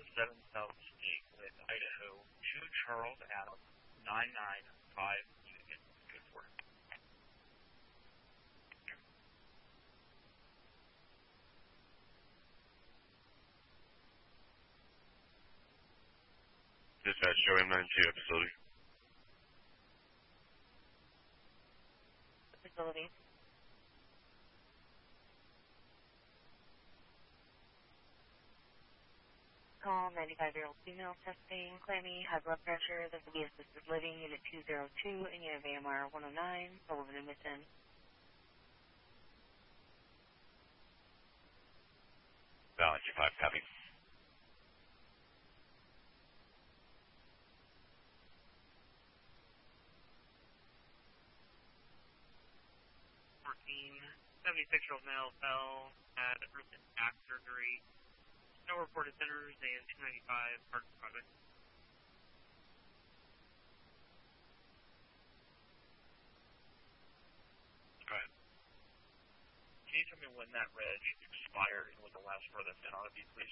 7 South State with Idaho to Charles Adams, 995 Union. Good for it. Dispatch, Joe M92 at facility. Facility. Call 95-year-old female testing, clammy, high blood pressure. This will be assisted living, unit 202, and you have AMR 109, Sullivan and Mission. Balance 5, copy. Fourteen, 76-year-old male fell, had recent back surgery. No reported centers and 295 Park Project. Go ahead. Can you tell me when that reg expired and what the last for that's been on it, please?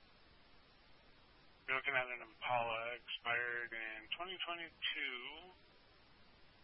You're looking at an Impala expired in 2022.